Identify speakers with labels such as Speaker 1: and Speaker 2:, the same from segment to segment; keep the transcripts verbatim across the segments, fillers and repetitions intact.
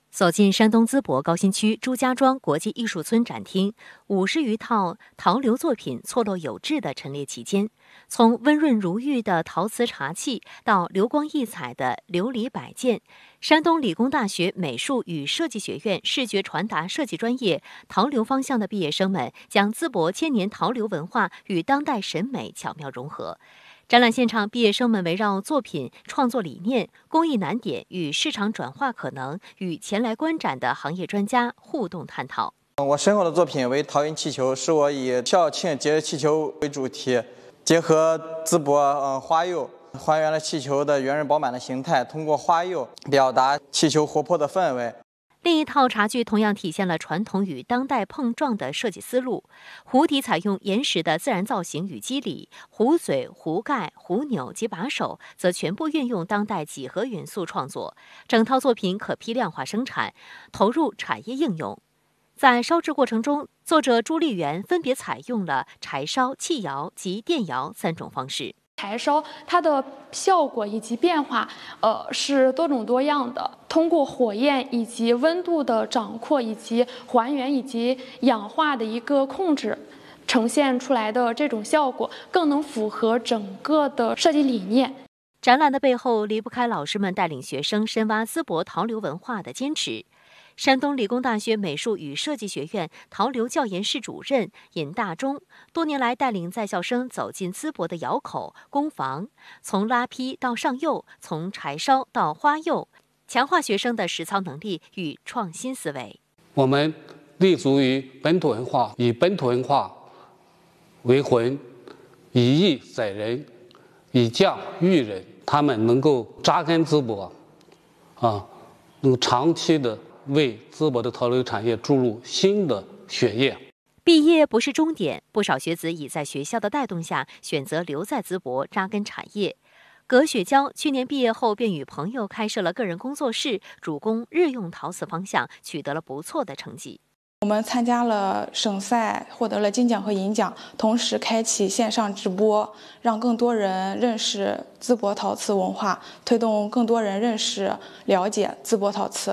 Speaker 1: 走进山东淄博高新区朱家庄国际艺术村展厅，五十余套陶刘作品错落有致地陈列其间。从温润如玉的陶瓷茶器到流光溢彩的琉璃摆件，山东理工大学美术与设计学院视觉传达设计专业陶刘方向的毕业生们，将淄博千年陶刘文化与当代审美巧妙融合。展览现场，毕业生们围绕作品创作理念、工艺难点与市场转化可能，与前来观展的行业专家互动探讨。
Speaker 2: 我身后的作品为陶云气球，是我以校庆节日气球为主题，结合淄博呃花釉，还原了气球的圆润饱满的形态，通过花釉表达气球活泼的氛围。
Speaker 1: 另一套茶具同样体现了传统与当代碰撞的设计思路，壶底采用岩石的自然造型与肌理，壶嘴、壶盖、壶钮及把手则全部运用当代几何元素创作，整套作品可批量化生产，投入产业应用。在烧制过程中，作者朱丽媛分别采用了柴烧、气窑及电窑三种方式。
Speaker 3: 柴烧它的效果以及变化，呃，是多种多样的。通过火焰以及温度的掌控，以及还原以及氧化的一个控制，呈现出来的这种效果，更能符合整个的设计理念。
Speaker 1: 展览的背后离不开老师们带领学生深挖淄博陶刘文化的坚持。山东理工大学美术与设计学院陶刘教研室主任尹大中多年来带领在校生走进淄博的窑口、工房，从拉坯到上釉，从柴烧到花釉，强化学生的实操能力与创新思维。
Speaker 4: 我们立足于本土文化，以本土文化为魂，以艺载人，以匠育人。他们能够扎根淄博，啊，能长期的为淄博的陶刘产业注入新的血液。
Speaker 1: 毕业不是终点，不少学子已在学校的带动下选择留在淄博扎根产业。葛雪娇去年毕业后便与朋友开设了个人工作室，主攻日用陶瓷方向，取得了不错的成绩。
Speaker 5: 我们参加了省赛，获得了金奖和银奖，同时开启线上直播，让更多人认识淄博陶瓷文化，推动更多人认识了解淄博陶瓷。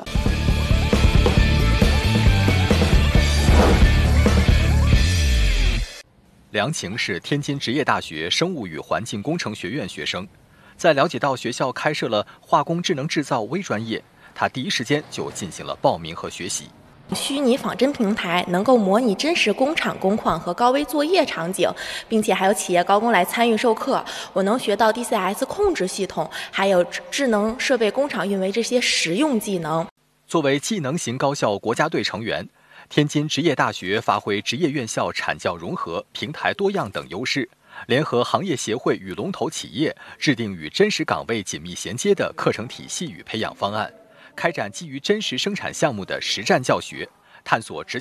Speaker 6: 梁晴是天津职业大学生物与环境工程学院学生，在了解到学校开设了化工智能制造微专业，他第一时间就进行了报名和学习。
Speaker 7: 虚拟仿真平台能够模拟真实工厂工况和高危作业场景，并且还有企业高工来参与授课。我能学到 D C S 控制系统，还有智能设备工厂运维这些实用技能。
Speaker 6: 作为技能型高校国家队成员，天津职业大学发挥职业院校产教融合、平台多样等优势，联合行业协会与龙头企业，制定与真实岗位紧密衔接的课程体系与培养方案，开展基于真实生产项目的实战教学，探索执